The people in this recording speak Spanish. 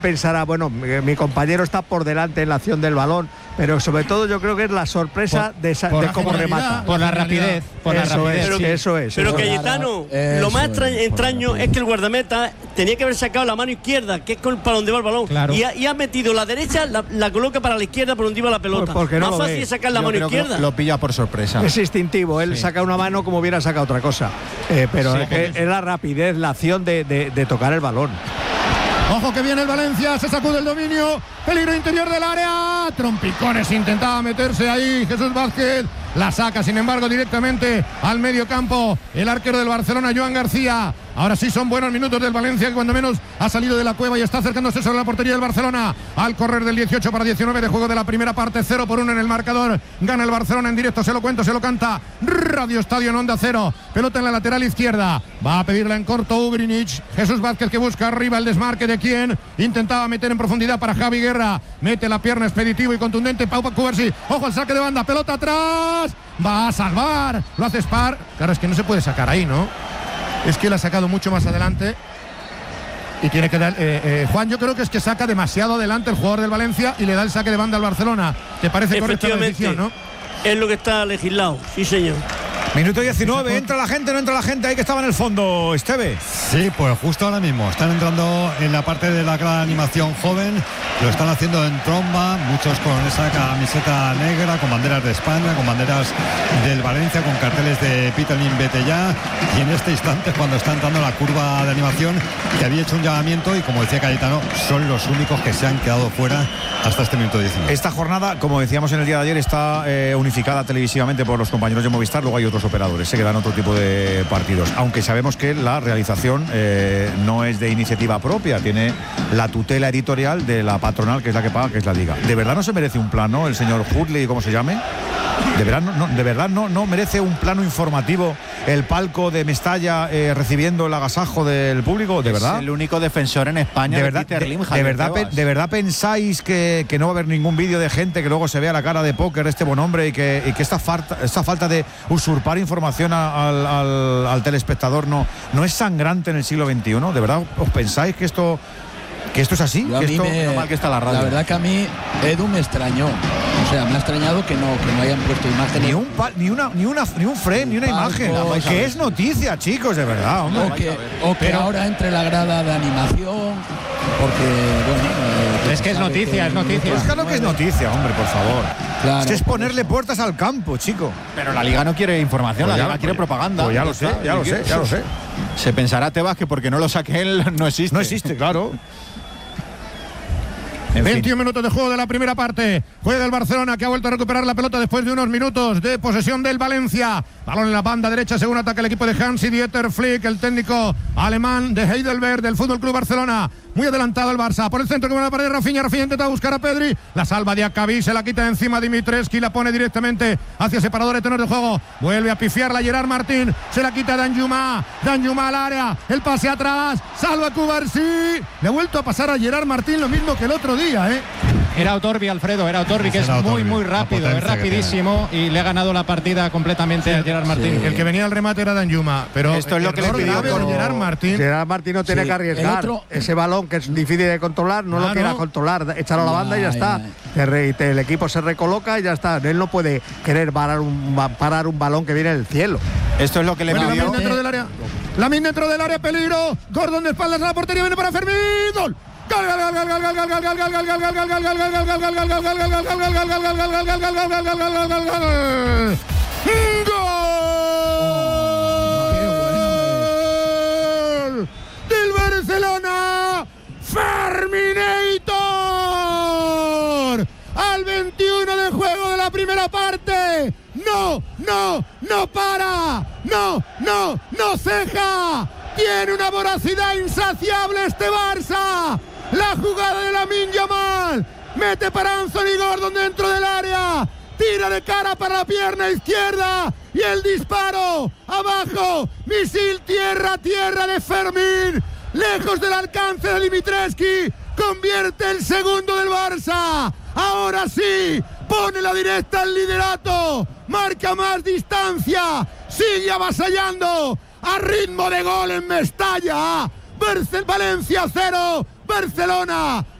pensará, bueno, mi compañero está por delante en la acción del balón, pero sobre todo yo creo que es la sorpresa de cómo remata. Por la rapidez. Eso es. Pero Cayetano, lo más extraño es que el guardameta tenía que haber sacado la mano izquierda, que es para donde va el balón, claro. y ha metido la derecha, la coloca para la izquierda, por donde iba la pelota. Porque no más fácil es sacar la mano izquierda. Lo pilla por sorpresa. Es instintivo, él saca una mano como hubiera sacado otra cosa, pero es la rapidez, la acción de tocar el balón. Ojo que viene el Valencia, se sacude el dominio, peligro interior del área, trompicones, intentaba meterse ahí Jesús Vázquez, la saca sin embargo directamente al medio campo el arquero del Barcelona, Joan García. Ahora sí son buenos minutos del Valencia, que cuando menos ha salido de la cueva y está acercándose sobre la portería del Barcelona. Al correr del 18 para 19 de juego de la primera parte, 0-1 en el marcador. Gana el Barcelona en directo, se lo cuento, se lo canta Radio Estadio en Onda Cero. Pelota en la lateral izquierda, va a pedirla en corto Ugrinic. Jesús Vázquez que busca arriba el desmarque de quien intentaba meter en profundidad para Javi Guerra. Mete la pierna expeditivo y contundente Pau Cubarsí. Ojo al saque de banda, pelota atrás. Va a salvar, lo hace Spar. Claro, es que no se puede sacar ahí, ¿no? Es que él ha sacado mucho más adelante y tiene que dar Juan, yo creo que es que saca demasiado adelante el jugador del Valencia y le da el saque de banda al Barcelona. ¿Te parece correcta la decisión, no? Es lo que está legislado, sí señor. Minuto 19, entra la gente, no entra la gente, ahí que estaba en el fondo, Esteve. Sí, pues justo ahora mismo están entrando en la parte de la gran animación joven, lo están haciendo en tromba, muchos con esa camiseta negra, con banderas de España, con banderas del Valencia, con carteles de Peterlin vete ya, y en este instante cuando está entrando la curva de animación que había hecho un llamamiento y como decía Cayetano, son los únicos que se han quedado fuera hasta este minuto 19. Esta jornada, como decíamos en el día de ayer, está unificada televisivamente por los compañeros de Movistar, luego hay otros operadores que dan otro tipo de partidos, aunque sabemos que la realización no es de iniciativa propia, tiene la tutela editorial de la patronal, que es la que paga, que es la Liga. ¿De verdad no se merece un plano el señor Hurley, cómo se llame? ¿De verdad no merece un plano informativo el palco de Mestalla recibiendo el agasajo del público? ¿De verdad? Es el único defensor en España de verdad pensáis que no va a haber ningún vídeo de gente que luego se vea la cara de póker este buen hombre y que esta falta de usurpar información al telespectador no es sangrante en el siglo XXI? ¿De verdad os pensáis que esto es así? Mal que está la radio. La verdad que a mí Edu me extrañó. O sea, me ha extrañado que no hayan puesto imágenes. Ni un frame, ni una imagen. Que es noticia, chicos, de verdad, hombre. O que ahora entre la grada de animación. Porque, bueno. Es que es noticia. Pues claro que es noticia, hombre, por favor. Claro, es que es ponerle puertas al campo, chico. Pero la Liga no quiere información, la Liga quiere propaganda. Pues ya lo sé. Se pensará Tebas que porque no lo saque él no existe. No existe, claro. 21 minutos de juego de la primera parte. Juega el Barcelona, que ha vuelto a recuperar la pelota después de unos minutos de posesión del Valencia. Balón en la banda derecha según ataca el equipo de Hansi-Dieter Flick, el técnico alemán de Heidelberg del Fútbol Club Barcelona. Muy adelantado el Barça. Por el centro que va a la pared Rafinha intenta buscar a Pedri. La salva de Akabi, se la quita de encima Dimitrescu y la pone directamente hacia separador de tenor de juego. Vuelve a pifiarla Gerard Martín. Se la quita Danjuma al área. El pase atrás. Salva Cubarsí. Le ha vuelto a pasar a Gerard Martín lo mismo que el otro día, Era Otorbi, Alfredo, que es muy rápido, es rapidísimo y le ha ganado la partida completamente a Gerard Martín. El que venía al remate era Danjuma, pero esto es lo que le pidió Gerard Martín. Gerard Martín no tiene que arriesgar. Ese balón que es difícil de controlar, no lo quiera controlar, echarlo a la banda y ya está. El equipo se recoloca y ya está. Él no puede querer parar un balón que viene del cielo. Esto es lo que le pidió. Lamin dentro del área, peligro. Gordon de espaldas a la portería, viene para Fermín. ¡Gol! del Barcelona, Ferminator, al 21 de juego de la primera parte. No para, no ceja. Tiene una voracidad insaciable este Barça. La jugada de Lamine Yamal, mete para Anthony Gordon dentro del área, tira de cara para la pierna izquierda y el disparo abajo, misil tierra de Fermín, lejos del alcance de Dimitrescu, convierte el segundo del Barça. Ahora sí, pone la directa al liderato, marca más distancia, sigue avasallando a ritmo de gol en Mestalla. Valencia 0, Barcelona.